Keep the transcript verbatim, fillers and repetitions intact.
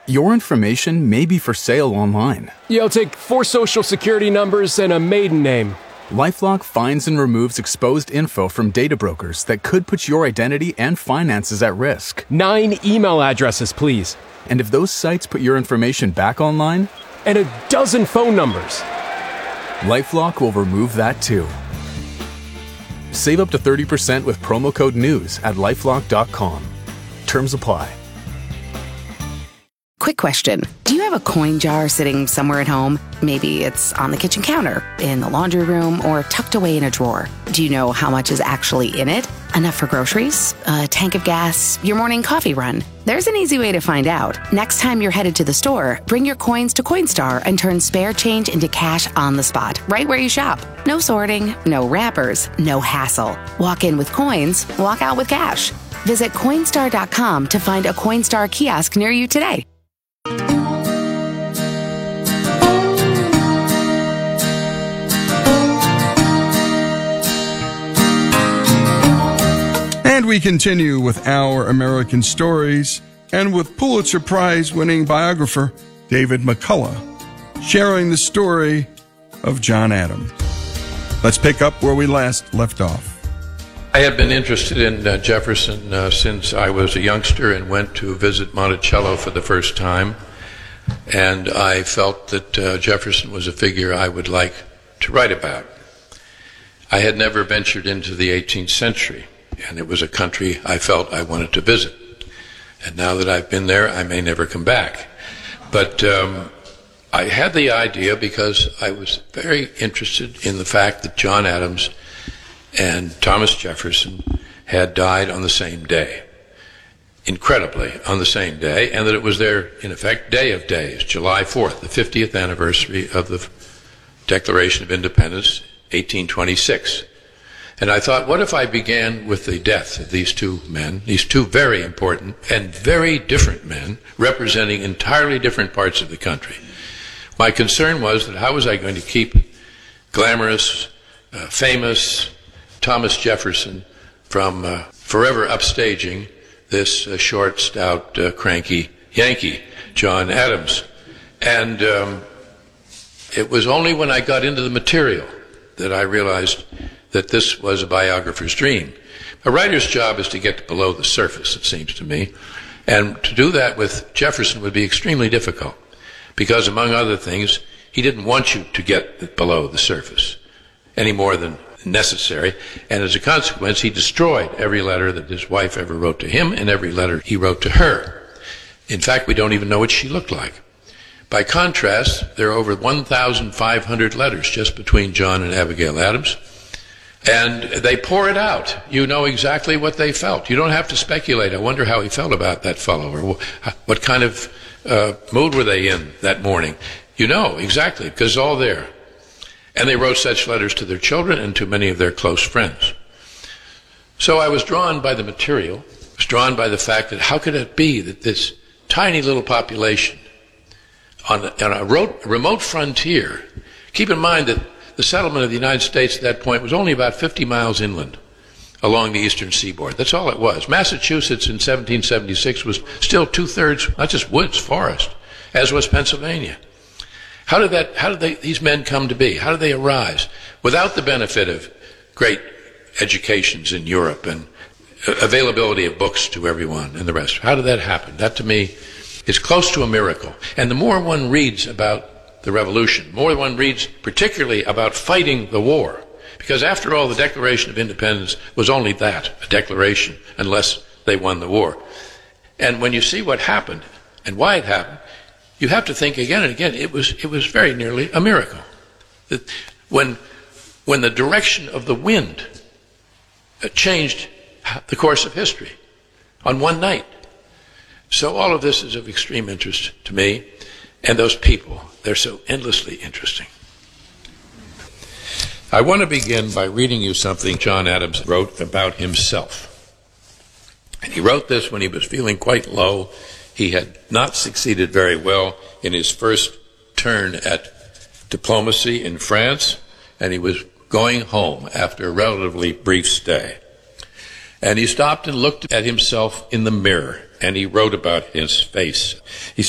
Your information may be for sale online. Yeah, I'll take four social security numbers and a maiden name. LifeLock finds and removes exposed info from data brokers that could put your identity and finances at risk. Nine email addresses, please. And if those sites put your information back online? And a dozen phone numbers. LifeLock will remove that too. Save up to thirty percent with promo code NEWS at lifelock dot com. Terms apply. Quick question. Do you have a coin jar sitting somewhere at home? Maybe it's on the kitchen counter, in the laundry room, or tucked away in a drawer. Do you know how much is actually in it? Enough for groceries? A tank of gas? Your morning coffee run? There's an easy way to find out. Next time you're headed to the store, bring your coins to Coinstar and turn spare change into cash on the spot, right where you shop. No sorting, no wrappers, no hassle. Walk in with coins, walk out with cash. Visit Coinstar dot com to find a Coinstar kiosk near you today. And we continue with Our American Stories and with Pulitzer Prize-winning biographer David McCullough sharing the story of John Adams. Let's pick up where we last left off. I had been interested in uh, Jefferson uh, since I was a youngster and went to visit Monticello for the first time. And I felt that uh, Jefferson was a figure I would like to write about. I had never ventured into the eighteenth century, and it was a country I felt I wanted to visit. And now that I've been there, I may never come back. But um, I had the idea because I was very interested in the fact that John Adams and Thomas Jefferson had died on the same day. Incredibly, on the same day, and that it was their, in effect, day of days, July fourth, the fiftieth anniversary of the Declaration of Independence, eighteen twenty-six. And I thought, what if I began with the death of these two men, these two very important and very different men, representing entirely different parts of the country. My concern was that how was I going to keep glamorous, uh, famous Thomas Jefferson from uh, forever upstaging this uh, short, stout, uh, cranky Yankee, John Adams. And um, it was only when I got into the material that I realized that this was a biographer's dream. A writer's job is to get below the surface, it seems to me. And to do that with Jefferson would be extremely difficult because, among other things, he didn't want you to get below the surface any more than necessary, and as a consequence, he destroyed every letter that his wife ever wrote to him and every letter he wrote to her. In fact, we don't even know what she looked like. By contrast, there are over one thousand five hundred letters just between John and Abigail Adams, and they pour it out. You know exactly what they felt. You don't have to speculate. I wonder how he felt about that fellow, or what kind of uh, mood were they in that morning. You know exactly, because it's all there. And they wrote such letters to their children and to many of their close friends. So I was drawn by the material, I was drawn by the fact that how could it be that this tiny little population on a, on a ro- remote frontier, keep in mind that the settlement of the United States at that point was only about fifty miles inland along the eastern seaboard. That's all it was. Massachusetts in seventeen seventy-six was still two-thirds, not just woods, forest, as was Pennsylvania. How did that? How did they, these men come to be? How did they arise? Without the benefit of great educations in Europe and availability of books to everyone and the rest. How did that happen? That, to me, is close to a miracle. And the more one reads about the revolution, the more one reads particularly about fighting the war, because after all, the Declaration of Independence was only that, a declaration, unless they won the war. And when you see what happened and why it happened, you have to think again and again, it was it was very nearly a miracle. That when, when the direction of the wind changed the course of history on one night. So all of this is of extreme interest to me, and those people, they're so endlessly interesting. I want to begin by reading you something John Adams wrote about himself. And he wrote this when he was feeling quite low. He had not succeeded very well in his first turn at diplomacy in France, and he was going home after a relatively brief stay. And he stopped and looked at himself in the mirror, and he wrote about his face. He